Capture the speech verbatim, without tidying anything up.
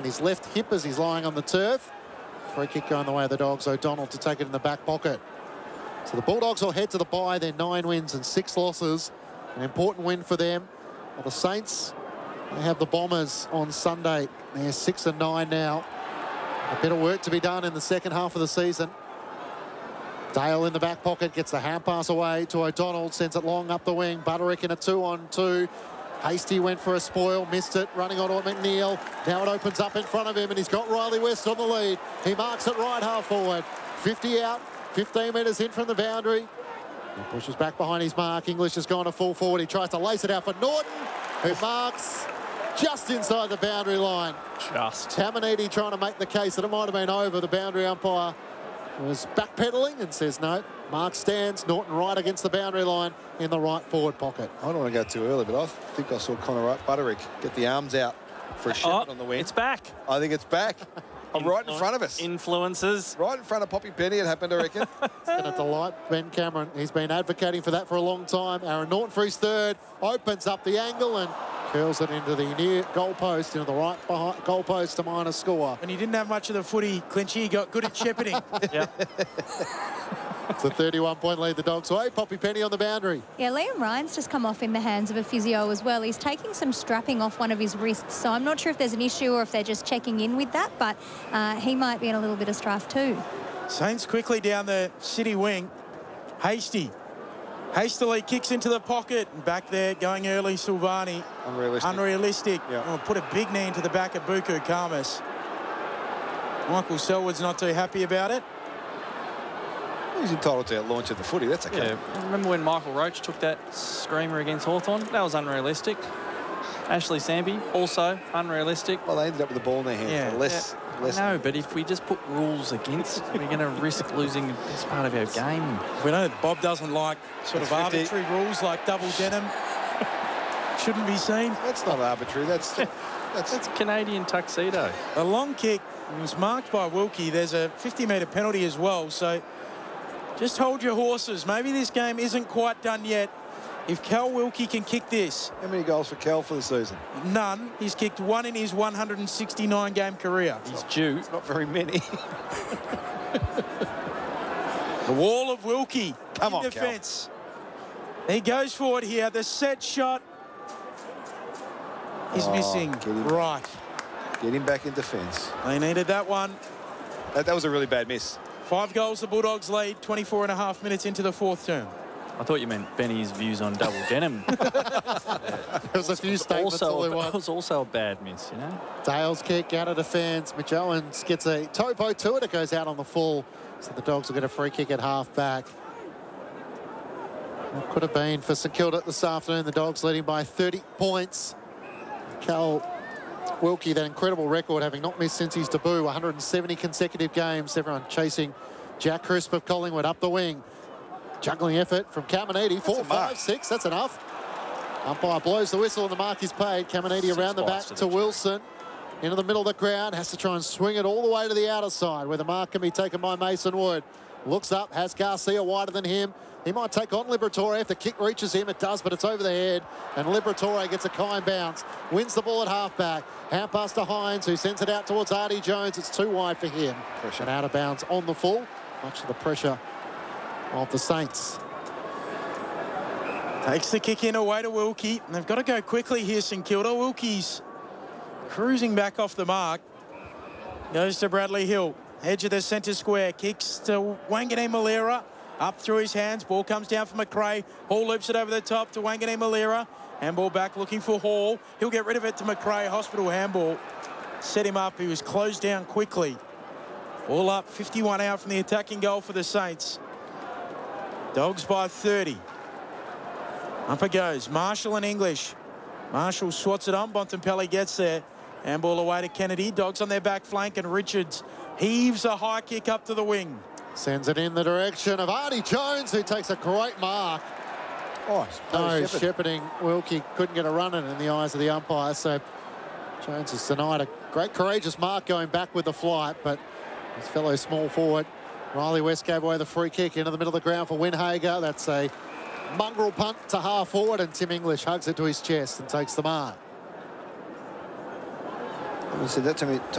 his left hip as he's lying on the turf. Free kick going the way of the Dogs. O'Donnell to take it in the back pocket. So the Bulldogs will head to the bye. They're nine wins and six losses. An important win for them. Well, the Saints, they have the Bombers on Sunday. They're six and nine now. A bit of work to be done in the second half of the season. Dale in the back pocket gets the hand pass away to O'Donnell, sends it long up the wing. Butterick in a two-on-two. Hasty went for a spoil, missed it, running on to McNeil. Now it opens up in front of him, and he's got Riley West on the lead. He marks it right half forward. fifty out, fifteen metres in from the boundary. He pushes back behind his mark. English has gone to full forward. He tries to lace it out for Norton, who marks just inside the boundary line. Just. Tamanidi trying to make the case that it might have been over. The boundary umpire was backpedaling and says no. Mark stands. Norton right against the boundary line in the right forward pocket. I don't want to go too early, but I think I saw Connor Butterick get the arms out for a shot Oh, on the wing. it's back. I think it's back. I'm right in front of us. Influences. Right in front of Poppy Penny, it happened, I reckon. It's going to delight Ben Cameron. He's been advocating for that for a long time. Aaron Norton for his third. Opens up the angle and curls it into the near goal post, into the right behind goal post to minor score. And he didn't have much of the footy, Clinchy. He got good at shepherding. Yeah. It's a thirty-one point lead the Dogs away. Poppy Penny on the boundary. Yeah, Liam Ryan's just come off in the hands of a physio as well. He's taking some strapping off one of his wrists, so I'm not sure if there's an issue or if they're just checking in with that, but uh, he might be in a little bit of strife too. Saints quickly down the City wing. Hasty. Hastily kicks into the pocket. And back there, going early, Silvani. Unrealistic. Unrealistic. Yeah. Oh, put a big knee into the back of Buku Karmas. Michael Selwood's not too happy about it. He's entitled to launch at the footy. That's okay. Yeah. Remember when Michael Roach took that screamer against Hawthorn? That was unrealistic. Ashley Samby, also unrealistic. Well, they ended up with the ball in their hands. Yeah. So less, Yeah. less. No, but if we just put rules against, we're going to risk losing this part of our game. We know Bob doesn't like sort That's of fifty. arbitrary rules like double denim. Shouldn't be seen. That's not arbitrary. That's that's That's Canadian tuxedo. A long kick was marked by Wilkie. There's a fifty metre penalty as well, so just hold your horses. Maybe this game isn't quite done yet. If Cal Wilkie can kick this, how many goals for Cal for the season? none. He's kicked one in his one hundred sixty-nine game career. He's due. It's not very many. The wall of Wilkie Come in on, Cal. defence. He goes forward here. The set shot is Oh, missing. get him. Right. Get him back in defence. They needed that one. That, that was a really bad miss. Five goals, the Bulldogs lead, twenty-four and a half minutes into the fourth term. I thought you meant Benny's views on double denim. There's a few statements all also, in a, one. it was also a bad miss, you know? Dale's kick out of defence. Mitch Owens gets a topo to it. It goes out on the full. So the Dogs will get a free kick at half back. What could have been for St Kilda this afternoon. The Dogs leading by thirty points. Cal Wilkie, that incredible record, having not missed since his debut, one hundred seventy consecutive games. Everyone chasing Jack Crisp of Collingwood up the wing. Juggling effort from Caminiti. Four, five, six. That's enough. Umpire blows the whistle and the mark is paid. Caminiti Six around the back points to, to the Wilson. Into the middle of the ground. Has to try and swing it all the way to the outer side where the mark can be taken by Mason Wood. Looks up. Has Garcia wider than him. He might take on Liberatore if the kick reaches him. It does, but it's over the head. And Liberatore gets a kind bounce. Wins the ball at halfback. Hand pass to Hines, who sends it out towards Artie Jones. It's too wide for him. Pressure. And out of bounds on the full. Much of the pressure of the Saints. Takes the kick in away to Wilkie. And they've got to go quickly here, St Kilda. Wilkie's cruising back off the mark. Goes to Bradley Hill. Edge of the centre square. Kicks to Wangane Malera. Up through his hands. Ball comes down for McRae. Hall loops it over the top to Wangane Malera. Handball back looking for Hall. He'll get rid of it to McRae. Hospital handball. Set him up. He was closed down quickly. All up. fifty-one out from the attacking goal for the Saints. Dogs by thirty. Up it goes. Marshall and English. Marshall swats it on. Bontempelli gets there. Handball away to Kennedy. Dogs on their back flank and Richards heaves a high kick up to the wing. Sends it in the direction of Artie Jones, who takes a great mark. Oh, No, Shepherd. shepherding. Wilkie couldn't get a run in in the eyes of the umpire, so Jones has denied a great courageous mark going back with the flight, but his fellow small forward, Riley West, gave away the free kick into the middle of the ground for Winhager. That's a mongrel punt to half forward, and Tim English hugs it to his chest and takes the mark. I said that to me.